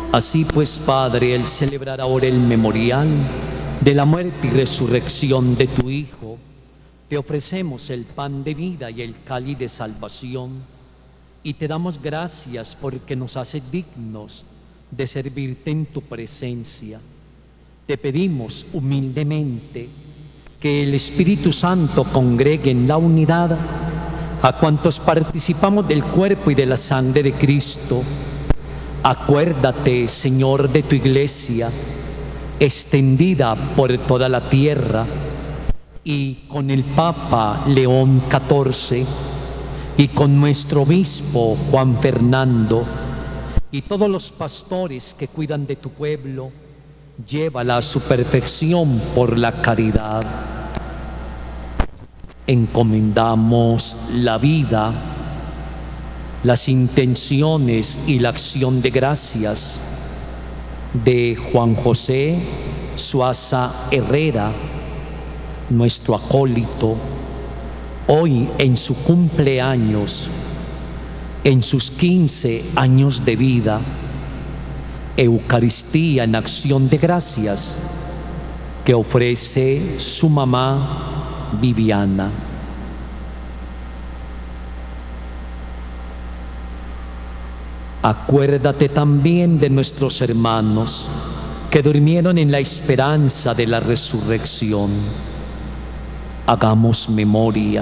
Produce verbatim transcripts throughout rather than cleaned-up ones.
Así pues, Padre, al celebrar ahora el memorial de la muerte y resurrección de tu Hijo, te ofrecemos el pan de vida y el cáliz de salvación, y te damos gracias porque nos haces dignos de servirte en tu presencia. Te pedimos humildemente que el Espíritu Santo congregue en la unidad a cuantos participamos del cuerpo y de la sangre de Cristo. Acuérdate, Señor, de tu iglesia, extendida por toda la tierra, y con el Papa León catorce, y con nuestro obispo Juan Fernando, y todos los pastores que cuidan de tu pueblo, llévala a su perfección por la caridad. Encomendamos la vida, las intenciones y la acción de gracias de Juan José Suaza Herrera, nuestro acólito, hoy en su cumpleaños, en sus quince años de vida. Eucaristía en acción de gracias que ofrece su mamá Viviana. Acuérdate también de nuestros hermanos que durmieron en la esperanza de la resurrección. Hagamos memoria.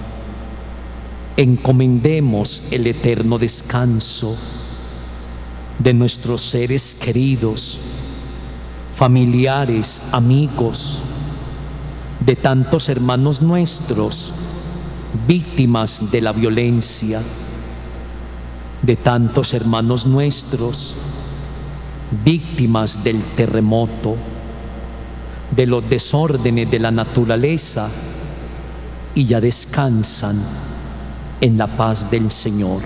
Encomendemos el eterno descanso de nuestros seres queridos, familiares, amigos, de tantos hermanos nuestros, víctimas de la violencia, de tantos hermanos nuestros, víctimas del terremoto, de los desórdenes de la naturaleza, y ya descansan en la paz del Señor.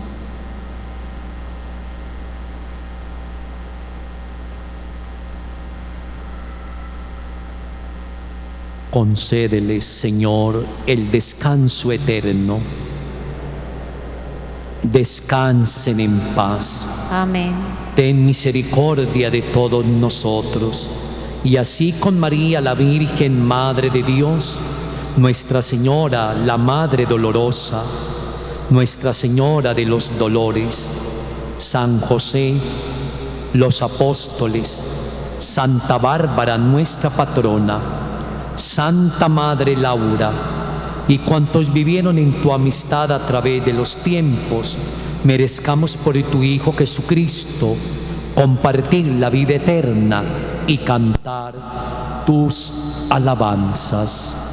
Concédeles, Señor, el descanso eterno. Descansen en paz. Amén. Ten misericordia de todos nosotros, y así con María, la Virgen, Madre de Dios, Nuestra Señora, la Madre Dolorosa, Nuestra Señora de los Dolores, San José, los apóstoles, Santa Bárbara, nuestra patrona, Santa Madre Laura, y cuantos vivieron en tu amistad a través de los tiempos, merezcamos por tu Hijo Jesucristo compartir la vida eterna y cantar tus alabanzas.